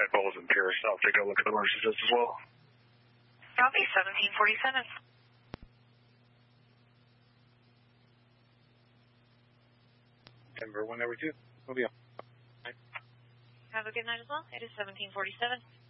Falls and Pierce. I'll take a look at the emergency assist as well. Copy, 1747. Denver 1 over 2. Move on. Have a good night as well. It is 1747.